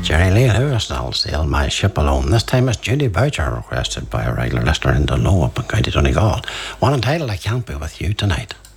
Jerry Lee Lewis now sail My Ship Alone. This time it's Judy Boucher, requested by a regular listener in Dunlow up in County Donegal. One entitled I Can't Be With You Tonight.